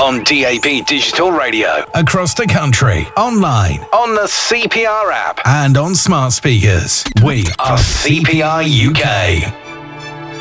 On DAB Digital Radio. Across the country. Online. On the CPR app. And on smart speakers. We are CPR UK.